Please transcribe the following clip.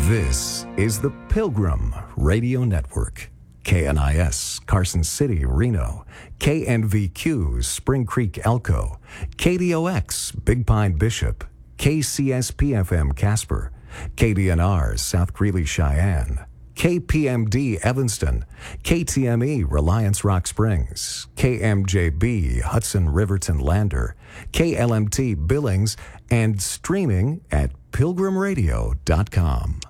This is the Pilgrim Radio Network. KNIS, Carson City, Reno. KNVQ, Spring Creek, Elko. KDOX, Big Pine, Bishop. KCSP-FM, Casper. KDNR, South Greeley, Cheyenne. KPMD, Evanston. KTME, Reliance Rock Springs. KMJB, Hudson Riverton Lander. KLMT, Billings, and streaming at pilgrimradio.com.